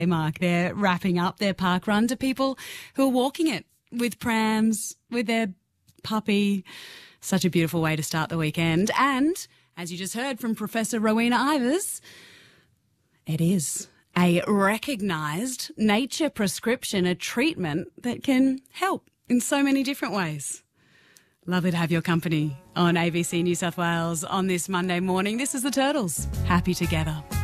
Mark. They're wrapping up their park run to people who are walking it with prams, with their puppy. Such a beautiful way to start the weekend. And as you just heard from Professor Rowena Ivers, it is a recognised nature prescription, a treatment that can help in so many different ways. Lovely to have your company on ABC New South Wales on this Monday morning. This is the Turtles. Happy together.